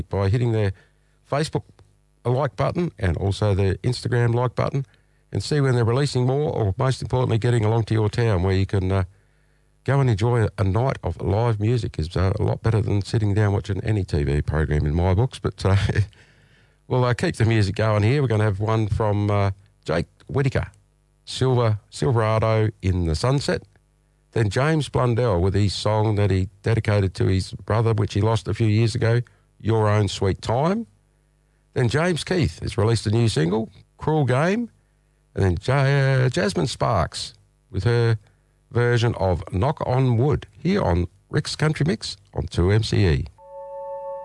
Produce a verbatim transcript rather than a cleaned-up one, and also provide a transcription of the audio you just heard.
by hitting their Facebook like button and also the Instagram like button and see when they're releasing more, or most importantly, getting along to your town where you can uh, go and enjoy a night of live music. Is uh, a lot better than sitting down watching any T V program in my books. But uh, we'll uh, keep the music going here. We're going to have one from uh, Jake Whittaker, Silver Silverado in the Sunset. Then James Blundell with his song that he dedicated to his brother, which he lost a few years ago, Your Own Sweet Time. Then James Keith has released a new single, Cruel Game. And then J- uh, Jasmine Sparks with her version of Knock on Wood here on Rick's Country Mix on two M C E.